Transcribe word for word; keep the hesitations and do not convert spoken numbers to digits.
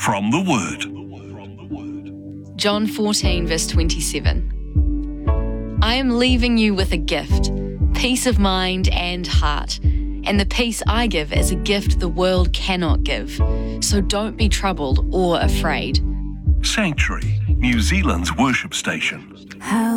from the Word. John fourteen, verse twenty-seven. I am leaving you with a gift, peace of mind and heart. And the peace I give is a gift the world cannot give. So don't be troubled or afraid. Sanctuary, New Zealand's worship station. How